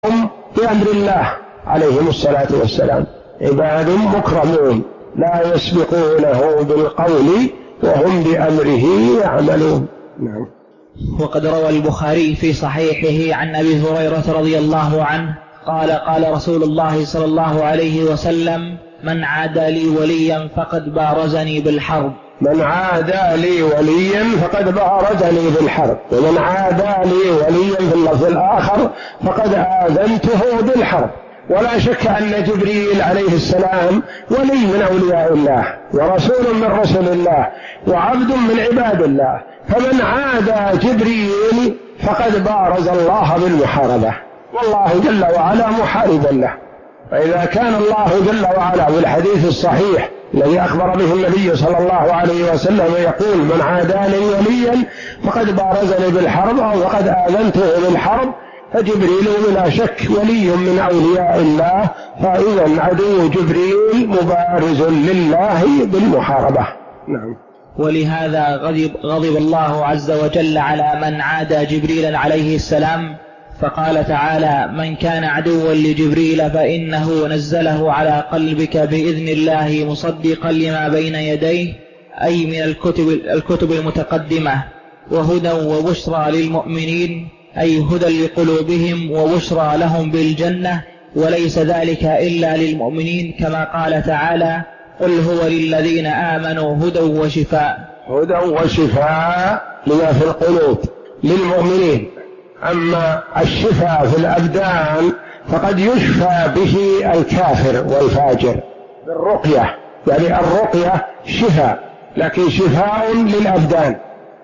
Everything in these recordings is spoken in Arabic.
هم بأمر الله عليهم الصلاة والسلام، عباد مكرمون لا يسبقونه بالقول وهم بأمره يعملون. نعم. وقد روى البخاري في صحيحه عن أبي هريرة رضي الله عنه قال قال رسول الله صلى الله عليه وسلم: من عادى لي وليا فقد بارزني بالحرب. من عادى لي وليا فقد بارزني بالحرب، ومن عادى لي وليا في اللفظ الآخر فقد آذنته بالحرب. ولا شك أن جبريل عليه السلام ولي من أولياء الله ورسول من رسل الله وعبد من عباد الله، فمن عادى جبريل فقد بارز الله بالمحاربة، والله جل وعلا محاربا له. فإذا كان الله جل وعلا بالحديث الصحيح الذي أخبر به النبي صلى الله عليه وسلم يقول: من عادى لي وليا فقد بارزني بالحرب أو فقد آذنته بالحرب، فجبريل بلا شك ولي من أولياء الله، فإذا عدو جبريل مبارز لله بالمحاربة. نعم. ولهذا غضب الله عز وجل على من عادى جبريل عليه السلام، فقال تعالى: من كان عدوا لجبريل فإنه نزله على قلبك بإذن الله مصدقا لما بين يديه، أي من الكتب المتقدمة، وهدى وبشرى للمؤمنين، أي هدى لقلوبهم وبشرى لهم بالجنة، وليس ذلك إلا للمؤمنين، كما قال تعالى: قل هو للذين آمنوا هدى وشفاء. هدى وشفاء لما في القلوب للمؤمنين. أما الشفاء في الأبدان فقد يشفى به الكافر والفاجر بالرقية، يعني الرقية شفاء، لكن شفاء للأبدان،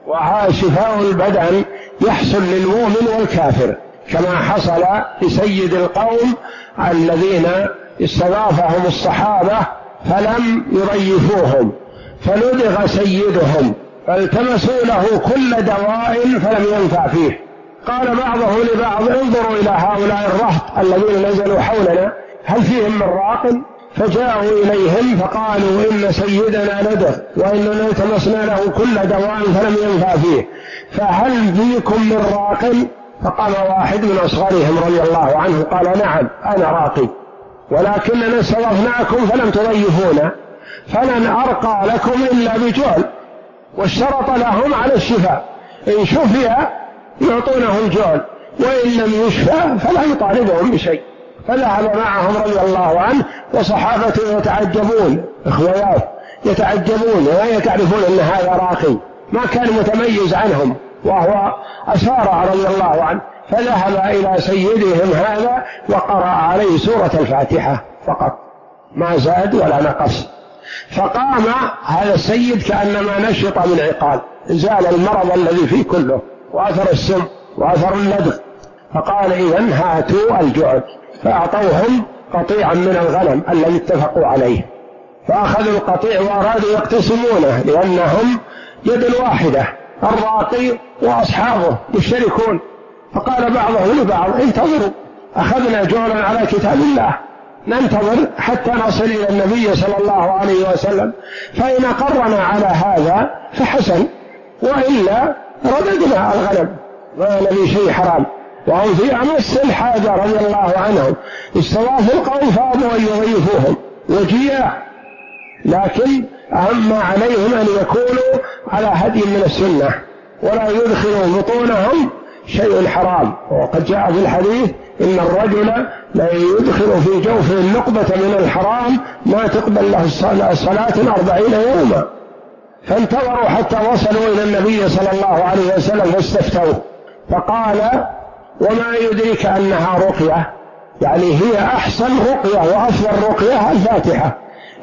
وشفاء البدن يحصل للمؤمن والكافر، كما حصل لسيد القوم الذين استضافهم الصحابة فلم يضيفوهم، فلدغ سيدهم فالتمسوا له كل دواء فلم ينفع فيه. قال بعضهم لبعض: انظروا إلى هؤلاء الرهط الذين نزلوا حولنا هل فيهم من راق؟ فجاءوا إليهم فقالوا: إن سيدنا لدغ وإننا التمسنا له كل دواء فلم ينفع فيه، فهل فيكم من راق؟ فقام واحد من أصغرهم رضي الله عنه قال: نعم أنا راقي، ولكننا استضفناكم فلم تضيفونا، فلن أرقى لكم إلا بجهل. واشترط لهم على الشفاء، إن شفي يعطونه الجهل، وإن لم يشفى فلا يطالبهم بشيء. فذهب معهم رضي الله عنه، وصحابته يتعجبون، إخوياه يتعجبون ولا تعرفون أن هذا راقي، ما كان متميز عنهم وهو أسار رضي الله عنه. فذهب إلى سيدهم هذا وقرأ عليه سورة الفاتحة فقط، ما زاد ولا نقص. فقام هذا السيد كأنما نشط من عقال، زال المرض الذي فيه كله وأثر السم وأثر اللدغ. فقال: إذن هاتوا الجعد، فأعطوهم قطيعا من الغنم الذي اتفقوا عليه، فأخذوا القطيع وأرادوا يقتسمونه لأنهم يد واحدة، الراقي وأصحابه مشتركون. فقال بعضهم لبعض: انتظروا، أخذنا جولا على كتاب الله، ننتظر حتى نصل إلى النبي صلى الله عليه وسلم، فإن قرنا على هذا فحسن، وإلا رددنا الغنم، ما نبي شيء حرام. وهم في أمس الحاجة رضي الله عنهم، استضافوا القوم فأبوا أن يضيفوهم وجياع، لكن أهم ما عليهم أن يكونوا على هدي من السنة ولا يدخلوا بطونهم شيء حرام. وقد جاء في الحديث: إن الرجل لا يدخل في جوفه النقبة من الحرام ما تقبل له صلاة 40 يوما. فانتظروا حتى وصلوا إلى النبي صلى الله عليه وسلم فاستفتوه، فقال: وما يدرك أنها رقية، يعني هي أحسن رقية وأفضل رقية الفاتحة،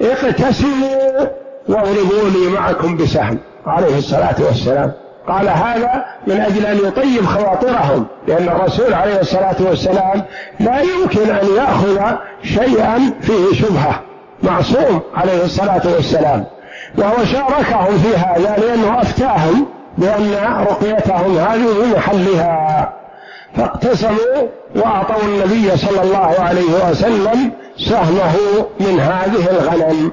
اقتسموا واضربوا لي معكم بسهم، عليه الصلاة والسلام. قال هذا من أجل أن يطيب خواطرهم، لأن الرسول عليه الصلاة والسلام لا يمكن أن يأخذ شيئا فيه شبهة، معصوم عليه الصلاة والسلام، وهو شاركهم في هذا لأنه أفتاهم بأن رقيتهم هذه بمحلها. فاقتسموا وأعطوا النبي صلى الله عليه وسلم سهمه من هذه الغنم.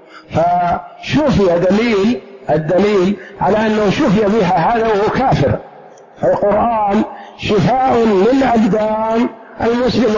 فشوفي الدليل على أنه شفي بها هذا وهو كافر. القرآن شفاء للأبدان المسلم